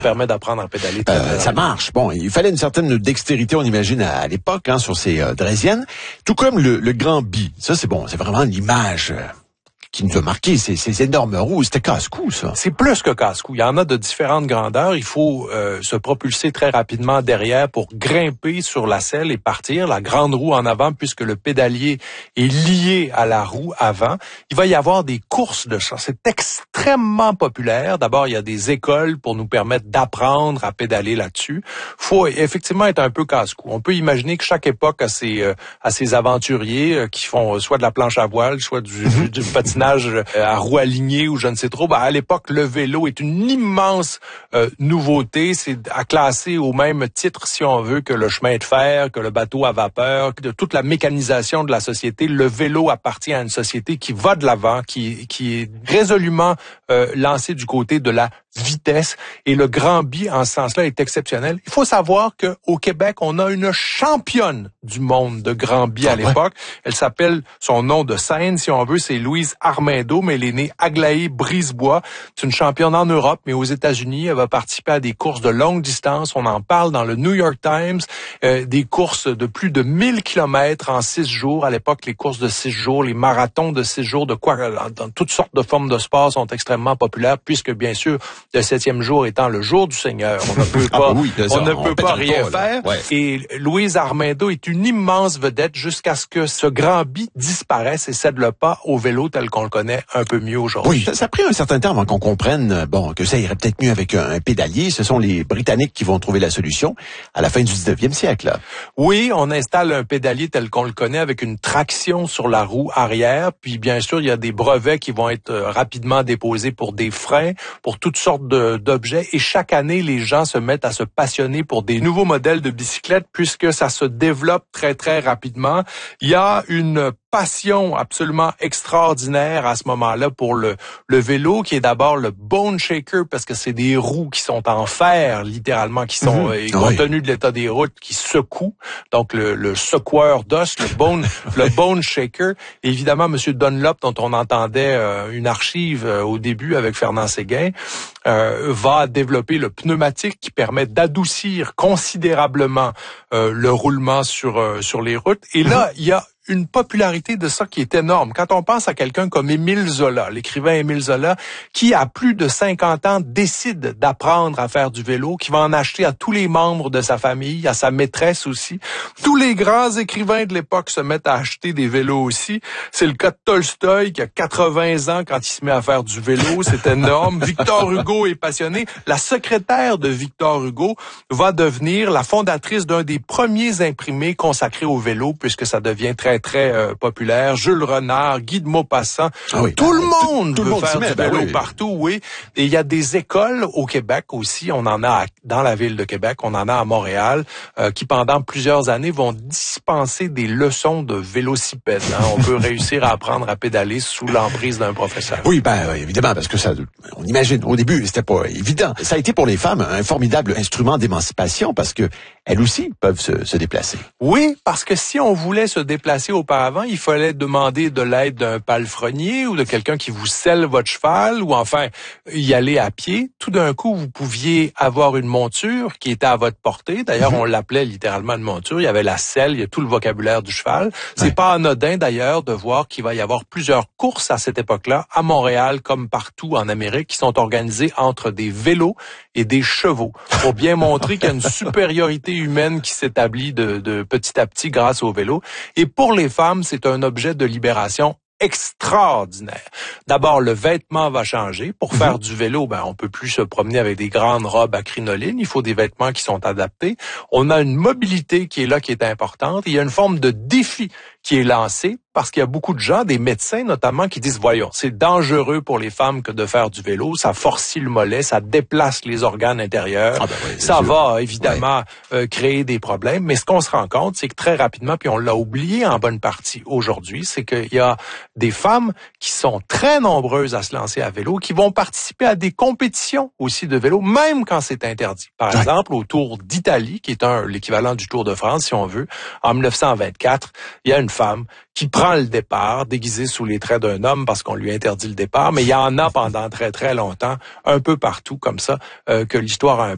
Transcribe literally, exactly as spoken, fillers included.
permet d'apprendre à pédaler très, euh, très ça marche. Bon, il fallait une certaine dextérité, on imagine, à, à l'époque, hein, sur ces euh, draisiennes. Tout comme le, le Grand Bi. Ça, c'est bon, c'est vraiment l'image euh, qui nous a marqué. Ces, ces énormes roues, c'était casse-cou, ça. C'est plus que casse-cou. Il y en a de différentes grandeurs. Il faut euh, se propulser très rapidement derrière pour grimper sur la selle et partir. La grande roue en avant, puisque le pédalier est lié à la roue avant. Il va y avoir des courses de ça. C'est extrêmement populaire. D'abord, il y a des écoles pour nous permettre d'apprendre à pédaler là-dessus. Faut effectivement être un peu casse-cou. On peut imaginer que chaque époque a ses, euh, a ses aventuriers euh, qui font soit de la planche à voile, soit du, du, du patinage à roues alignées ou je ne sais trop. Ben, à l'époque, le vélo est une immense euh, nouveauté. C'est à classer au même titre, si on veut, que le chemin de fer, que le bateau à vapeur, que de toute la mécanisation de la société. Le vélo appartient à une société qui va de l'avant, qui, qui est résolument euh, lancée du côté de la vitesse. Et le Grand Bi, en ce sens-là, est exceptionnel. Il faut savoir qu'au Québec, on a une championne du monde de Grand Bi à l'époque. Elle s'appelle, son nom de scène, si on veut, c'est Louise Armando, mais elle est née Aglaé-Brisebois. C'est une championne en Europe, mais aux États-Unis, elle va participer à des courses de longue distance. On en parle dans le New York Times, euh, des courses de plus de mille kilomètres en six jours. À l'époque, les courses de six jours, les marathons de six jours, de quoi, dans toutes sortes de formes de sport sont extrêmement populaires, puisque, bien sûr, le septième jour étant le jour du Seigneur. On ne peut pas, ah oui, on ne on peut pas rien pas, faire. Ouais. Et Louise Armando est une immense vedette jusqu'à ce que ce Grand Bi disparaisse et cède le pas au vélo tel qu'on le connaît un peu mieux aujourd'hui. Oui, ça, ça a pris un certain temps avant qu'on comprenne bon que ça irait peut-être mieux avec un, un pédalier. Ce sont les Britanniques qui vont trouver la solution à la fin du dix-neuvième siècle. Là. Oui, on installe un pédalier tel qu'on le connaît avec une traction sur la roue arrière. Puis bien sûr, il y a des brevets qui vont être rapidement déposés pour des freins, pour toutes sortes de, d'objets. Et chaque année, les gens se mettent à se passionner pour des nouveaux modèles de bicyclettes puisque ça se développe très, très rapidement. Il y a une passion absolument extraordinaire à ce moment-là pour le, le vélo, qui est d'abord le bone shaker, parce que c'est des roues qui sont en fer, littéralement, qui sont, mmh. euh, compte oui. tenu de l'état des routes, qui secouent. Donc, le, le secoueur d'os, le bone, le bone shaker. Et évidemment, M. Dunlop, dont on entendait euh, une archive euh, au début avec Fernand Séguin, euh, va développer le pneumatique qui permet d'adoucir considérablement euh, le roulement sur, euh, sur les routes. Et là, mmh. il y a une popularité de ça qui est énorme. Quand on pense à quelqu'un comme Émile Zola, l'écrivain Émile Zola, qui à plus de cinquante ans décide d'apprendre à faire du vélo, qui va en acheter à tous les membres de sa famille, à sa maîtresse aussi. Tous les grands écrivains de l'époque se mettent à acheter des vélos aussi. C'est le cas de Tolstoï qui a quatre-vingts ans quand il se met à faire du vélo. C'est énorme. Victor Hugo est passionné. La secrétaire de Victor Hugo va devenir la fondatrice d'un des premiers imprimés consacrés au vélo, puisque ça devient très très euh, populaire. Jules Renard, Guy de Maupassant, ah oui, tout ben, le monde tout, tout veut le monde faire du vélo ben oui. partout, oui. Et il y a des écoles au Québec aussi, on en a dans la ville de Québec, on en a à Montréal, euh, qui pendant plusieurs années vont dispenser des leçons de vélocipède. Hein. On peut réussir à apprendre à pédaler sous l'emprise d'un professeur. Oui, ben évidemment, parce que ça, on imagine, au début, c'était pas évident. Ça a été pour les femmes un formidable instrument d'émancipation, parce que elles aussi peuvent se, se déplacer. Oui, parce que si on voulait se déplacer auparavant, il fallait demander de l'aide d'un palefrenier ou de quelqu'un qui vous selle votre cheval ou enfin y aller à pied. Tout d'un coup, vous pouviez avoir une monture qui était à votre portée. D'ailleurs, mm-hmm. on l'appelait littéralement une monture. Il y avait la selle, il y a tout le vocabulaire du cheval. C'est ouais. pas anodin d'ailleurs de voir qu'il va y avoir plusieurs courses à cette époque-là, à Montréal comme partout en Amérique, qui sont organisées entre des vélos et des chevaux pour bien montrer qu'il y a une supériorité humaine qui s'établit de, de petit à petit grâce au vélo. Et pour les femmes, c'est un objet de libération extraordinaire. D'abord, le vêtement va changer. Pour faire du vélo, ben, on peut plus se promener avec des grandes robes à crinoline. Il faut des vêtements qui sont adaptés. On a une mobilité qui est là, qui est importante. Il y a une forme de défi qui est lancé parce qu'il y a beaucoup de gens, des médecins notamment, qui disent, voyons, c'est dangereux pour les femmes que de faire du vélo. Ça forcit le mollet, ça déplace les organes intérieurs. Ah ben oui, ça sûr. va évidemment ouais. euh, créer des problèmes. Mais ce qu'on se rend compte, c'est que très rapidement, puis on l'a oublié en bonne partie aujourd'hui, c'est qu'il y a des femmes qui sont très nombreuses à se lancer à vélo, qui vont participer à des compétitions aussi de vélo, même quand c'est interdit. Par ouais. exemple, au Tour d'Italie, qui est un l'équivalent du Tour de France, si on veut, en dix-neuf cent vingt-quatre, il y a une femme qui prend le départ, déguisée sous les traits d'un homme parce qu'on lui interdit le départ, mais il y en a pendant très très longtemps, un peu partout comme ça, euh, que l'histoire a un